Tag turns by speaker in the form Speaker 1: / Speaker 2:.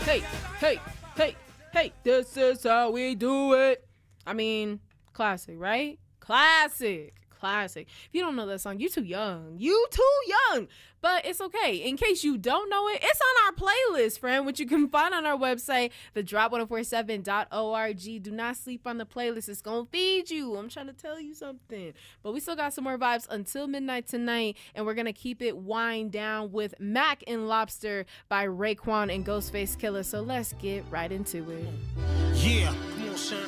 Speaker 1: Hey, hey, hey, hey, this is how we do it. I mean, classic, right? Classic. Classic. If you don't know that song, you too young. You too young. But it's okay. In case you don't know it, it's on our playlist, friend, which you can find on our website, thedrop1047.org. Do not sleep on the playlist. It's going to feed you. I'm trying to tell you something. But we still got some more vibes until midnight tonight, and we're going to keep it wind down with Mac and Lobster by Raekwon and Ghostface Killah. So let's get right into it.
Speaker 2: Yeah. Come on, son.